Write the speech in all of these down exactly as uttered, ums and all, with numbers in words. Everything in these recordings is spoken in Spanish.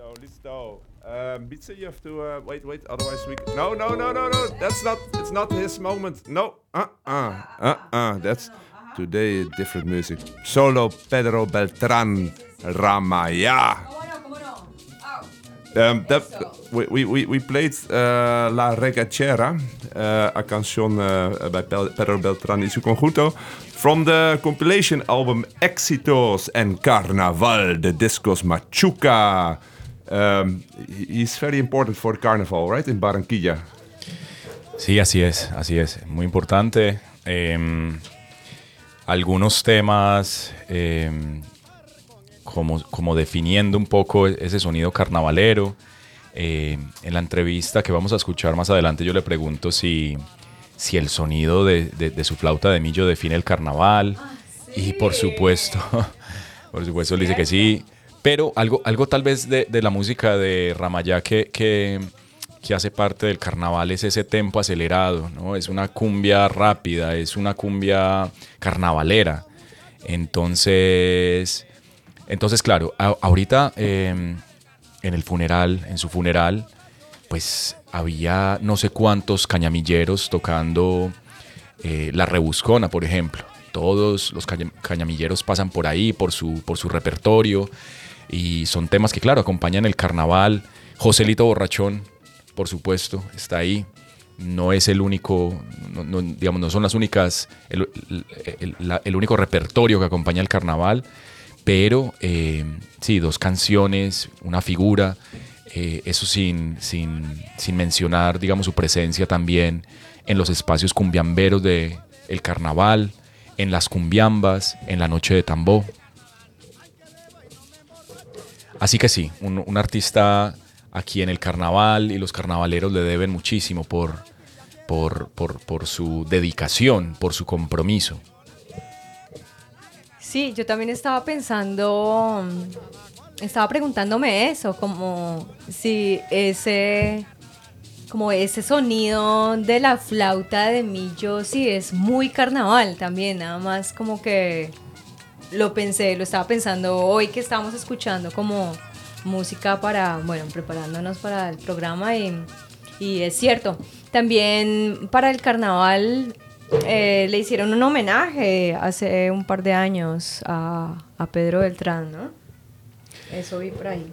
Listo. Um, Bitse, you have to uh, wait, wait. Otherwise, we. c- No, no, no, no, no. That's not. It's not his moment. No. Uh, uh, uh, uh. That's today different music. Solo Pedro Beltran Ramaya. Um, that we we we we played uh, La Regachera, uh, a canción uh, by Pel- Pedro Beltran y su conjunto, from the compilation album Éxitos en Carnaval de Discos Machuca. Um, he- he's very important for the carnival, right? In Barranquilla. Sí, así es, así es. Muy importante. Eh, algunos temas eh, como, como definiendo un poco ese sonido carnavalero. Eh, en la entrevista que vamos a escuchar más adelante yo le pregunto si, si el sonido de, de- de su flauta de millo define el carnaval. Y por supuesto, por supuesto él dice que sí. Pero algo, algo tal vez de, de la música de Ramayá que, que, que hace parte del carnaval es ese tempo acelerado, ¿no? Es una cumbia rápida, es una cumbia carnavalera. Entonces, entonces claro, a- ahorita eh, en el funeral, en su funeral, pues había no sé cuántos cañamilleros tocando eh, La Rebuscona, por ejemplo. Todos los caña- cañamilleros pasan por ahí, por su, por su repertorio, y son temas que, claro, acompañan el carnaval. Joselito Borrachón, por supuesto, está ahí. No es el único, no, no, digamos, no son las únicas, el, el- el- la- el único repertorio que acompaña el carnaval, pero eh, sí, dos canciones, una figura, eh, eso sin, sin, sin mencionar, digamos, su presencia también en los espacios cumbiamberos de el carnaval, en las cumbiambas, en la noche de tambó. Así que sí, un, un artista aquí en el carnaval, y los carnavaleros le deben muchísimo por, por, por, por su dedicación, por su compromiso. Sí, yo también estaba pensando, mm, estaba preguntándome eso, como si ese, como ese sonido de la flauta de millo, sí es muy carnaval también, nada más como que lo pensé, lo estaba pensando hoy que estábamos escuchando como música para, bueno, preparándonos para el programa y, y es cierto. También para el carnaval eh, le hicieron un homenaje hace un par de años a, a Pedro Beltrán, ¿no? Eso vi por ahí.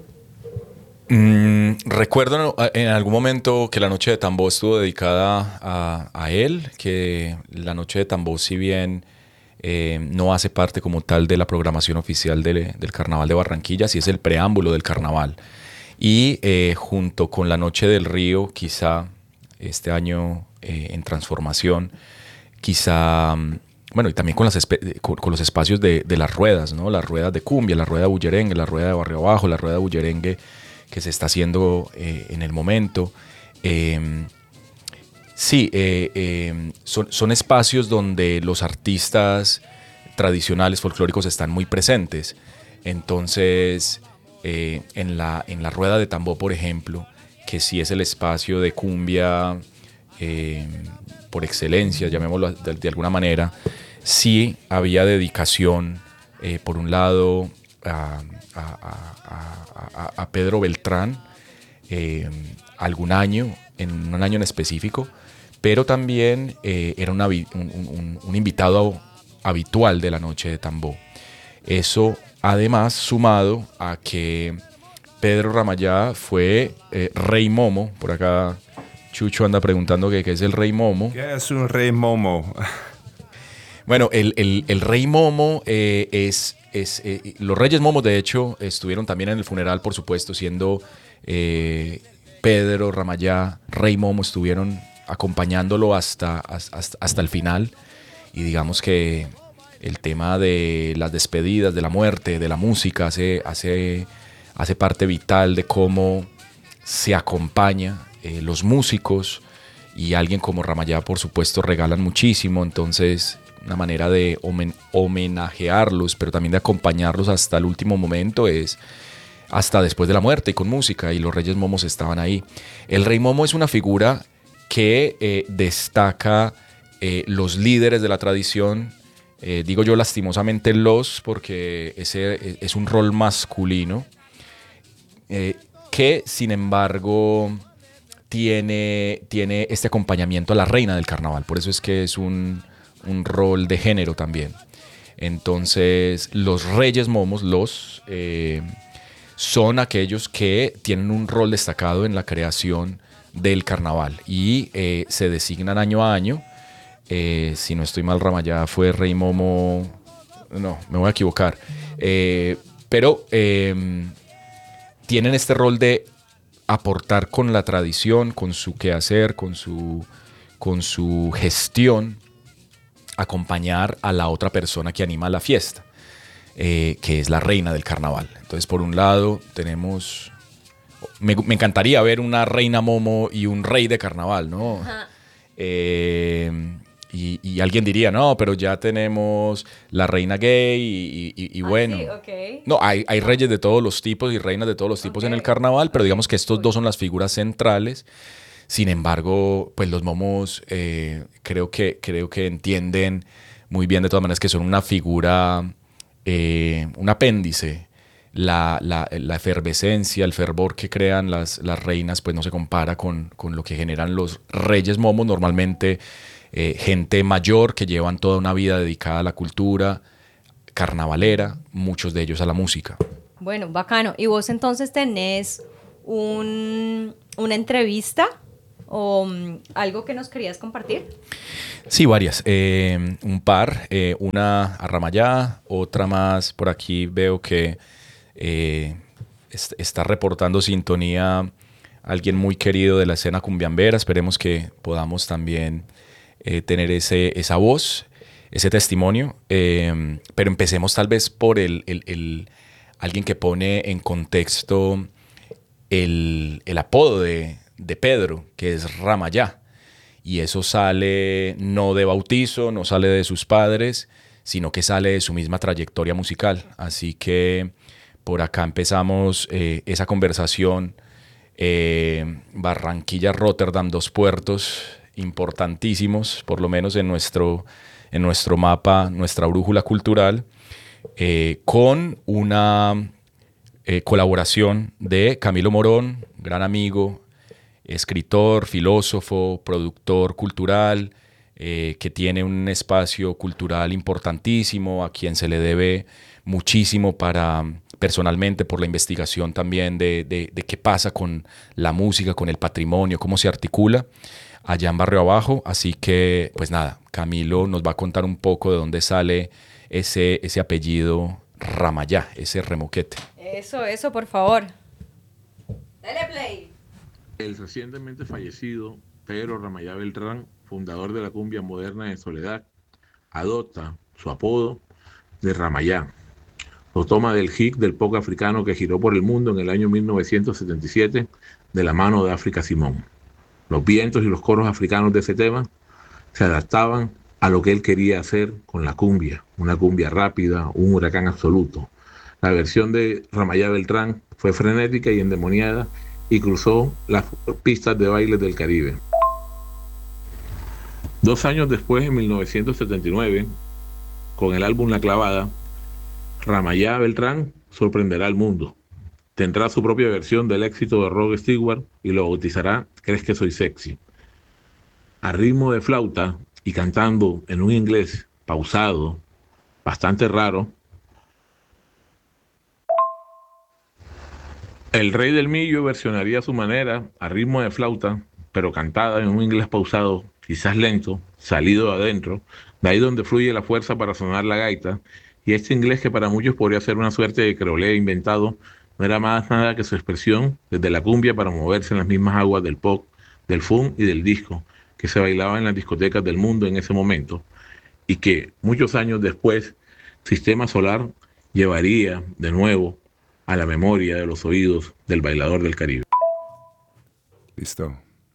Mm, recuerdo en algún momento que la Noche de Tambó estuvo dedicada a, a él, que la Noche de Tambó, si bien eh, no hace parte como tal de la programación oficial del, del Carnaval de Barranquilla, sí es el preámbulo del carnaval. Y eh, junto con la Noche del Río, quizá este año eh, en transformación, quizá, mm, bueno, y también con, las espe- con, con los espacios de, de las ruedas, ¿no? Las ruedas de cumbia, la rueda de bullerengue, la rueda de barrio abajo, la rueda de bullerengue que se está haciendo eh, en el momento. Eh, sí, eh, eh, son, son espacios donde los artistas tradicionales folclóricos están muy presentes. Entonces, eh, en, la, en la rueda de tambor, por ejemplo, que sí es el espacio de cumbia eh, por excelencia, llamémoslo de, de alguna manera, sí había dedicación, eh, por un lado, a, a- a- a- a Pedro Beltrán, eh, algún año, en un año en específico, pero también eh, era una vi- un, un- un invitado habitual de la Noche de Tambó. Eso además sumado a que Pedro Ramayá fue eh, Rey Momo. Por acá Chucho anda preguntando que qué es el Rey Momo. ¿Qué es un rey momo? Bueno, el, el- el Rey Momo eh, es... es eh, los Reyes Momos, de hecho, estuvieron también en el funeral, por supuesto, siendo eh, Pedro Ramayá, Rey Momo, estuvieron acompañándolo hasta, hasta, hasta el final. Y digamos que el tema de las despedidas, de la muerte, de la música, hace, hace, hace parte vital de cómo se acompaña. Eh, los músicos y alguien como Ramayá, por supuesto, regalan muchísimo. Entonces, una manera de homen- homenajearlos, pero también de acompañarlos hasta el último momento es hasta después de la muerte y con música, y los Reyes Momos estaban ahí. El Rey Momo es una figura que eh, destaca eh, los líderes de la tradición. Eh, digo yo lastimosamente los, porque ese es un rol masculino, eh, que sin embargo tiene, tiene este acompañamiento a la reina del carnaval. Por eso es que es un, un rol de género también. Entonces, los reyes momos, los, eh, son aquellos que tienen un rol destacado en la creación del carnaval y eh, se designan año a año. Eh, si no estoy mal, Ramayá fue rey momo. No, me voy a equivocar. Eh, pero eh, tienen este rol de aportar con la tradición, con su quehacer, con su, con su gestión, acompañar a la otra persona que anima la fiesta, eh, que es la reina del carnaval. Entonces, por un lado, tenemos... Me, me encantaría ver una reina momo y un rey de carnaval, ¿no? Eh, y, y alguien diría, no, pero ya tenemos la reina gay y, y, y bueno. Ah, sí, okay. No, hay, hay reyes de todos los tipos y reinas de todos los tipos, okay, en el carnaval, pero digamos que estos dos son las figuras centrales. Sin embargo, pues los momos eh, creo, que, creo que entienden muy bien de todas maneras que son una figura, eh, un apéndice. La, la, la efervescencia, el fervor que crean las, las reinas, pues no se compara con, con lo que generan los reyes momos, normalmente eh, gente mayor que llevan toda una vida dedicada a la cultura carnavalera, muchos de ellos a la música. Bueno, bacano. ¿Y vos entonces tenés un, una entrevista o um, algo que nos querías compartir? Sí, varias. Eh, un par. Eh, una a Ramayá, otra más por aquí veo que eh, est- está reportando sintonía alguien muy querido de la escena cumbiambera. Esperemos que podamos también eh, tener ese, esa voz, ese testimonio. Eh, pero empecemos tal vez por el, el, el alguien que pone en contexto el, el apodo de, de Pedro, que es Ramayá. Y eso sale no de bautizo, no sale de sus padres, sino que sale de su misma trayectoria musical. Así que por acá empezamos eh, esa conversación. Eh, Barranquilla, Rotterdam, dos puertos importantísimos, por lo menos en nuestro, en nuestro mapa, nuestra brújula cultural, eh, con una eh, colaboración de Camilo Morón, gran amigo, escritor, filósofo, productor cultural, eh, que tiene un espacio cultural importantísimo, a quien se le debe muchísimo para, personalmente, por la investigación también de, de, de qué pasa con la música, con el patrimonio, cómo se articula allá en Barrio Abajo. Así que, pues nada, Camilo nos va a contar un poco de dónde sale ese, ese apellido Ramayá, ese remoquete. Eso, eso, por favor. Dale play. El recientemente fallecido Pedro Ramayá Beltrán, fundador de la cumbia moderna de Soledad, adopta su apodo de Ramayá. Lo toma del hit del pop africano que giró por el mundo en el año mil novecientos setenta y siete de la mano de África Simón. Los vientos y los coros africanos de ese tema se adaptaban a lo que él quería hacer con la cumbia, una cumbia rápida, un huracán absoluto. La versión de Ramayá Beltrán fue frenética y endemoniada y cruzó las pistas de baile del Caribe. Dos años después, en mil novecientos setenta y nueve, con el álbum La Clavada, Ramayá Beltrán sorprenderá al mundo. Tendrá su propia versión del éxito de Rod Stewart y lo bautizará ¿Crees que soy sexy? A ritmo de flauta y cantando en un inglés pausado, bastante raro, el Rey del Millo versionaría a su manera, a ritmo de flauta, pero cantada en un inglés pausado, quizás lento, salido de adentro, de ahí donde fluye la fuerza para sonar la gaita, y este inglés que para muchos podría ser una suerte de creolé inventado, no era más nada que su expresión desde la cumbia para moverse en las mismas aguas del pop, del funk y del disco, que se bailaba en las discotecas del mundo en ese momento, y que muchos años después, Sistema Solar llevaría de nuevo a la memoria de los oídos del bailador del Caribe. Listo.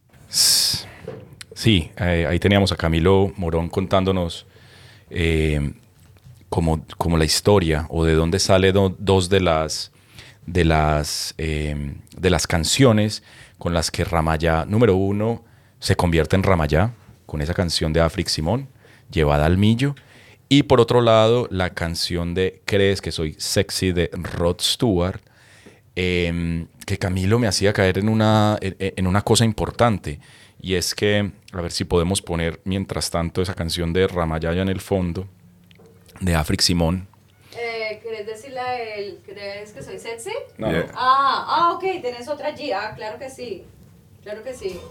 Sí, eh, ahí teníamos a Camilo Morón contándonos eh, como, como la historia o de dónde salen do, dos de las, de, las, eh, de las canciones con las que Ramayá, número uno, se convierte en Ramayá, con esa canción de África Simón, llevada al millo. Y por otro lado, la canción de ¿Crees que soy sexy? De Rod Stewart, eh, que Camilo me hacía caer en una, en, en una cosa importante. Y es que, a ver si podemos poner mientras tanto esa canción de Ramayaya en el fondo, de Afric Simón. Eh, ¿Querés decirle a él, crees que soy sexy? No. Yeah. Ah, ah, ok, tenés otra allí. Ah, claro que sí. Claro que sí.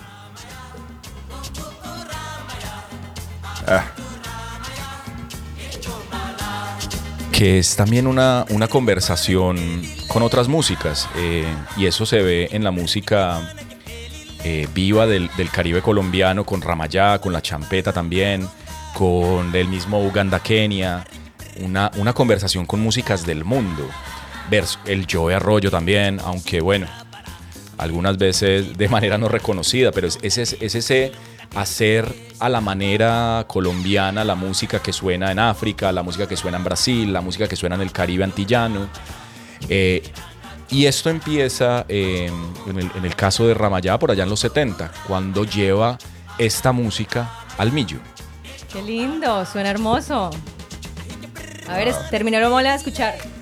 Ah, Que es también una, una conversación con otras músicas, eh, y eso se ve en la música eh, viva del, del Caribe colombiano, con Ramayá, con la champeta también, con el mismo Uganda, Kenia, una, una conversación con músicas del mundo, Vers- el Joe Arroyo también, aunque bueno, algunas veces de manera no reconocida, pero es, es, es, es ese hacer a la manera colombiana la música que suena en África, la música que suena en Brasil, la música que suena en el Caribe antillano. Eh, y esto empieza eh, en, el, en el caso de Ramayá por allá en los setenta, cuando lleva esta música al millo. Qué lindo, suena hermoso. A ver, es- terminamos de escuchar.